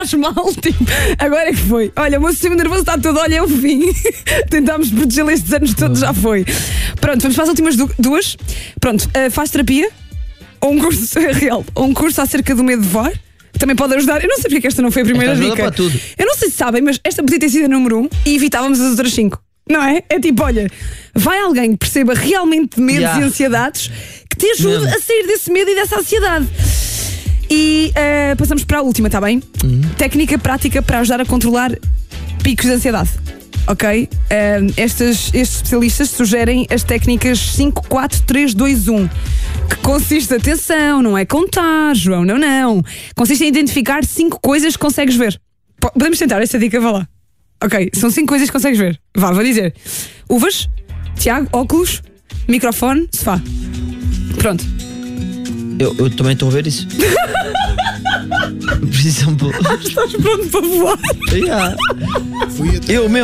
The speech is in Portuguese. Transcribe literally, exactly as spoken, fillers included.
faz mal, tipo, agora é que foi. Olha, o meu sistema nervoso está todo, olha, é o fim. Tentámos protegê-lo estes anos todos, já foi. Pronto, vamos para as últimas duas. Pronto, uh, faz terapia, ou um curso real, ou um curso acerca do medo de voar. Também pode ajudar. Eu não sei porque é que esta não foi a primeira esta dica. Para tudo. Eu não sei se sabem, mas esta podia ter sido a número um e evitávamos as outras cinco. Não é? É tipo, olha, vai alguém que perceba realmente de medos Yeah. e ansiedades que te ajude Mesmo. a sair desse medo e dessa ansiedade. E uh, passamos para a última, está bem? Uhum. Técnica prática para ajudar a controlar picos de ansiedade. Ok? Uh, estas, estes especialistas sugerem as técnicas cinco, quatro, três, dois, um. Que consiste, atenção, não é contar, João, não, não. Consiste em identificar cinco coisas que consegues ver. P- Podemos tentar esta dica, vá lá. Ok, são cinco coisas que consegues ver. Vá, vou dizer: uvas, Tiago, óculos, microfone, sofá. Pronto. Eu, eu também estou a ver isso. Por exemplo. Estás pronto para voar? Yeah. Eu mesmo.